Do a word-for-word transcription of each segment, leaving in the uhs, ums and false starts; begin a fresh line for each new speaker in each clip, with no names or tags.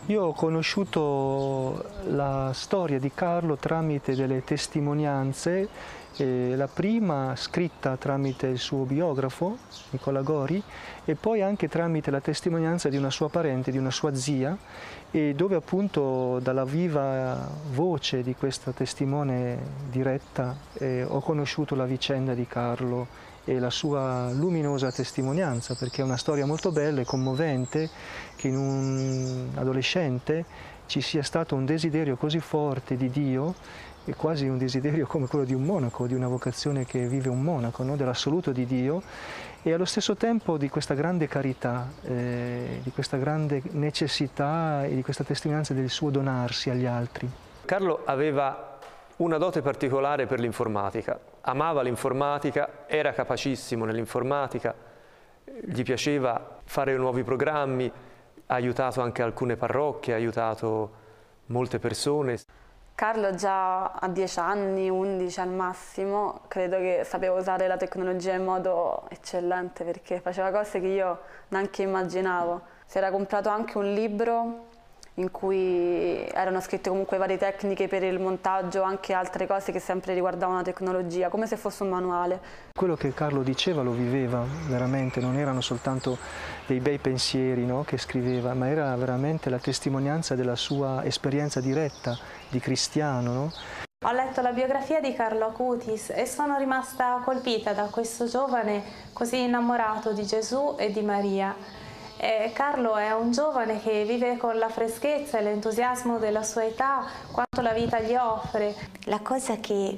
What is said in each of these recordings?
Io ho conosciuto la storia di Carlo tramite delle testimonianze, eh, la prima scritta tramite il suo biografo, Nicola Gori, e poi anche tramite la testimonianza di una sua parente, di una sua zia, e dove appunto dalla viva voce di questa testimone diretta eh, ho conosciuto la vicenda di Carlo e la sua luminosa testimonianza, perché è una storia molto bella e commovente che in un adolescente ci sia stato un desiderio così forte di Dio, e quasi un desiderio come quello di un monaco, di una vocazione che vive un monaco, no? Dell'assoluto di Dio, e allo stesso tempo di questa grande carità, eh, di questa grande necessità e di questa testimonianza del suo donarsi agli altri.
Carlo aveva una dote particolare per l'informatica, amava l'informatica, era capacissimo nell'informatica, gli piaceva fare nuovi programmi, ha aiutato anche alcune parrocchie, ha aiutato molte persone.
Carlo già a dieci anni, undici al massimo, credo che sapeva usare la tecnologia in modo eccellente, perché faceva cose che io neanche immaginavo. Si era comprato anche un libro in cui erano scritte comunque varie tecniche per il montaggio, anche altre cose che sempre riguardavano la tecnologia, come se fosse un manuale.
Quello che Carlo diceva lo viveva veramente, non erano soltanto dei bei pensieri, no, che scriveva, ma era veramente la testimonianza della sua esperienza diretta di cristiano, no?
Ho letto la biografia di Carlo Acutis e sono rimasta colpita da questo giovane così innamorato di Gesù e di Maria. E Carlo è un giovane che vive con la freschezza e l'entusiasmo della sua età, quanto la vita gli offre.
La cosa che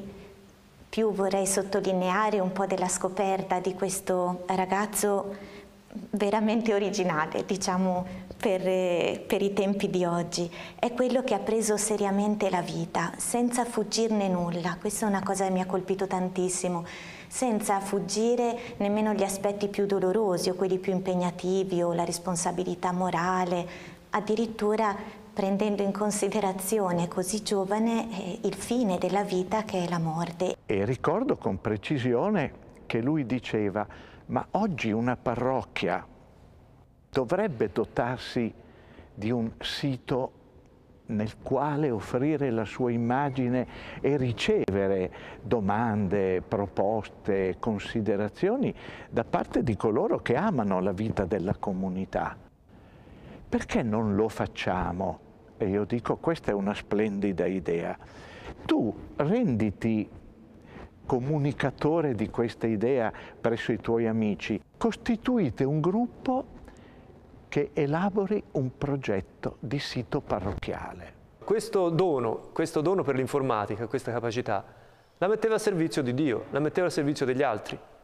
più vorrei sottolineare un po' della scoperta di questo ragazzo veramente originale, diciamo, per, per i tempi di oggi, è quello che ha preso seriamente la vita, senza fuggirne nulla. Questa è una cosa che mi ha colpito tantissimo, senza fuggire nemmeno gli aspetti più dolorosi o quelli più impegnativi o la responsabilità morale, addirittura prendendo in considerazione così giovane eh, il fine della vita, che è la morte.
E ricordo con precisione che lui diceva: ma oggi una parrocchia dovrebbe dotarsi di un sito nel quale offrire la sua immagine e ricevere domande, proposte, considerazioni da parte di coloro che amano la vita della comunità. Perché non lo facciamo? E io dico, questa è una splendida idea. Tu renditi comunicatore di questa idea presso i tuoi amici, costituite un gruppo che elabori un progetto di sito parrocchiale.
Questo dono, questo dono per l'informatica, questa capacità, la metteva a servizio di Dio, la metteva a servizio degli altri.